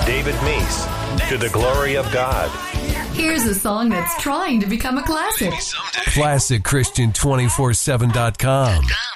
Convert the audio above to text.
David Meese, To the Glory of God. Here's a song that's trying to become a classic. ClassicChristian247.com.